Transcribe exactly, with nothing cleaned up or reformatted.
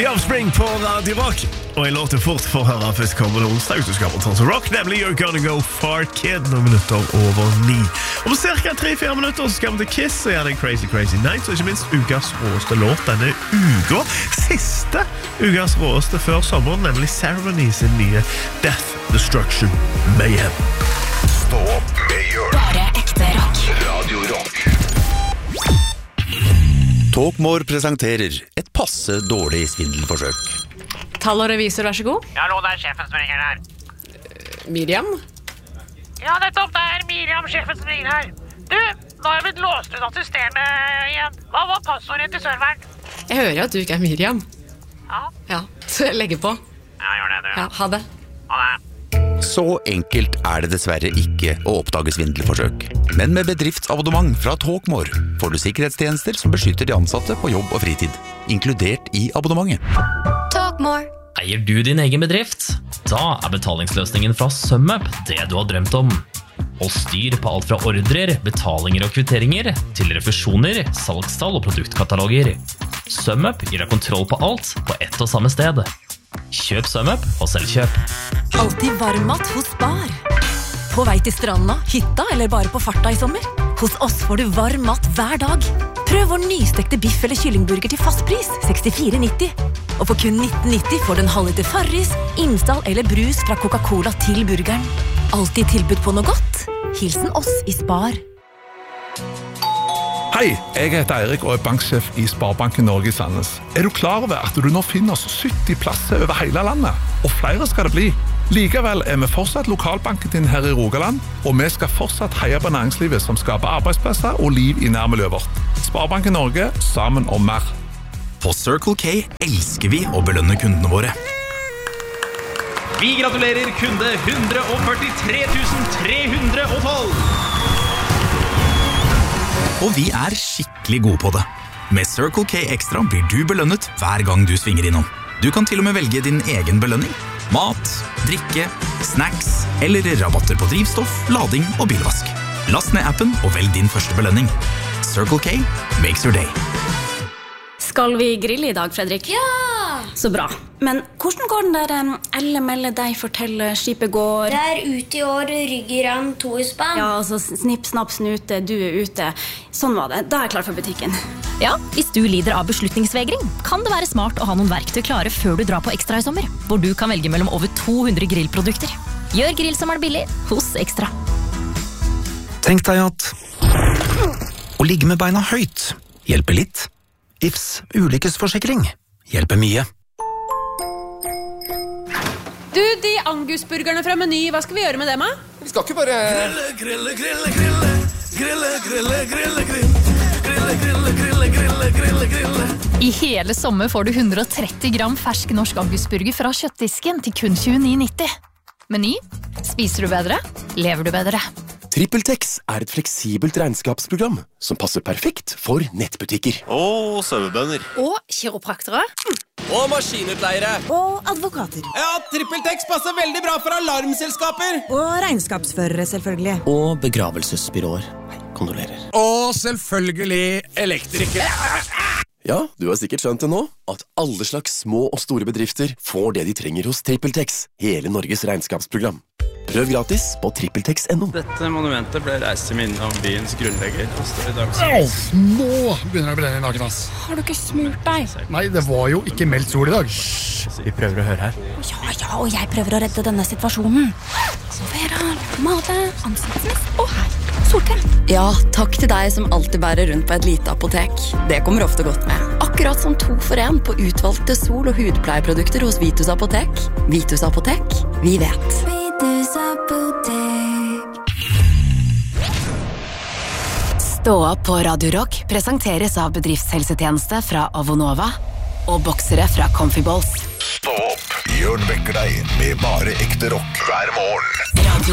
The Offspring på Radio Rock. Og jeg låter fort for å høre først kommer det onsdag ut. Du skal på Tons Rock, nemlig You're Gonna Go Far Kid, noen minutter over ni. Om cirka tre-fire minutter så skal vi til Kiss og gjøre den Crazy Crazy Night, og ikke minst ukas råeste låt denne uka. Siste ukas råeste før sommeren, nemlig Ceremony sin nye Death, Destruction, Mayhem. Stå opp med Jørn. Bare ekte rock. Radio Rock. Talkmore presenterer et passe dårlig svindelforsøk. Tall og revisor, vær så god. Ja, nå, det er sjefen som ringer her. Miriam? Ja, nettopp, det er Miriam, sjefen som ringer her. Du, nå har jeg blitt låst ut av systemet igjen. Hva var passordet til serveren? Jeg hører at du ikke er Miriam. Ja? Ja, så jeg legger på. Ja, gjør det, du. Ja, ha det. Ha det. Så enkelt er det dessverre ikke å oppdage svindelforsøk. Men med bedriftsabonnement fra Talkmore får du sikkerhetstjenester som beskytter de ansatte på jobb og fritid, inkludert i abonnementet. Talkmore. Eier du din egen bedrift? Da er betalingsløsningen fra SumUp det du har drømt om. Hold styr på alt fra ordrer, betalinger og kvitteringer til refusjoner, salgstall og produktkataloger. SumUp gir deg kontroll på alt på ett og samme sted. Kjøp SumUp og selvkjøp. Alltid varmmat hos Spar. På vei til stranda, hytta eller bare på farta i sommer. Hos oss får du varm mat hver dag. Prøv vår nystekte biff eller kyllingburger til fast pris, sekstifire nitti. Og for kun nitten nitti får du en halvliter Farris, innstall eller brus fra Coca-Cola til burgeren. Alltid tilbud på noe godt. Hilsen oss i Spar. Hei, jeg heter Eirik og er banksjef i Sparebanken Norge i Sandnes. Er du klar over at du nå finner oss sytti plasser over hele landet? Og flere skal det bli. Likevel er vi fortsatt lokalbanken din her i Rogaland, og vi skal fortsatt heie på næringslivet som skaper arbeidsplasser og liv i nærmiljøet vårt. Sparebanken Norge, sammen om mer. På Circle K elsker vi å belønne kundene våre. Vi gratulerer kunde one hundred forty-three thousand three hundred twelve. Og vi er skikkelig gode på det. Med Circle K Extra blir du belønnet hver gang du svinger innom. Du kan til og med velge din egen belønning. Mat, drikke, snacks eller rabatter på drivstoff, lading og bilvask. Last ned appen og velg din første belønning. Circle K makes your day. Skal vi grille i dag, Fredrik? Ja! Så bra. Men hvordan går den der um, Elle melde deg forteller skipet går? Det er ute i år, rygger an to i spann. Ja, altså snipp, snapp, snute, du er ute. Sånn var det. Da er jeg klar for butikken. Ja, hvis du lider av beslutningsvegring, kan det være smart å ha noen verktøy klare før du drar på Ekstra i sommer, hvor du kan velge mellom over to hundre grillprodukter. Gjør grillsommeren billig hos Ekstra. Tenk deg at å ligge med beina høyt hjelper litt. I F S ulykkesforsikring hjelper mye. Du, de angusburgerne fra Meny, hva skal vi gjøre med dem, da? Vi skal ikke bare... Grille, grille, grille, grille, grille, grille, grille, grille, grille, grille, grille, grille, grille. I hele sommer får du one hundred thirty gram fersk norsk angusburger fra kjøttdisken til kun tjueni nitti. Meny. Spiser du bedre? Lever du bedre? TrippelTex er et fleksibelt regnskapsprogram som passer perfekt for nettbutikker. Og sauebønder. Og kiropraktere. Og maskinutleiere. Og advokater. Ja, TrippelTex passer veldig bra for alarmselskaper. Og regnskapsførere, selvfølgelig. Og begravelsesbyråer. Kondolerer. Og selvfølgelig elektrikere. Ja, du har sikkert skjønt det nå, at alle slags små og store bedrifter får det de trenger hos TrippelTex, hele Norges regnskapsprogram. Prøv gratis på trippeltex punktum no. Dette monumentet ble reist til minne om byens grunnlegger. Au, nå begynner det å brenne i naken, ass. Har du ikke smurt deg? Nei, det var jo ikke meldt sol i dag. Vi prøver å høre her. Ja, ja, og jeg prøver å redde denne situasjonen. Vera, male, ansiktsmist og her. Solkrem. Ja, takk til deg som alltid bærer rundt på et lite apotek. Det kommer ofte godt med. Akkurat som to for en på utvalgte sol- og hudpleieprodukter hos Vitus Apotek. Vitus Apotek, vi vet. Vitus Apotek. Stå opp på Radio Rock presenteres av bedriftshelsetjeneste fra Avonova og boksere fra Comfy Balls. Stå opp, Jørn vekker deg med bare ekte rock hver morgen. Radio